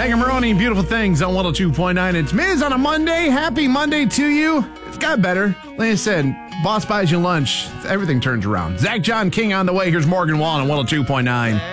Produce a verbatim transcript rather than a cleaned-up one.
Megan Maroney, Beautiful Things on one oh two point nine. It's Miz on a Monday. Happy Monday to you. It's got better. Like I said, boss buys you lunch. Everything turns around. Zach John King on the way. Here's Morgan Wallen on one oh two point nine.